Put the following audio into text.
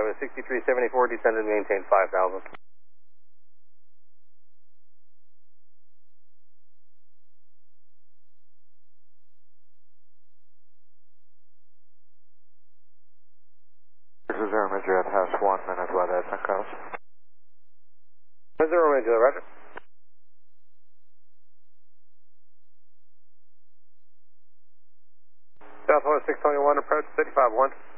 is 6374, descended and maintained 5,000. This is Zero Major at house 1 minute, weather at Suncoast. 0 Major, roger. Southwest 621, approach 35-1.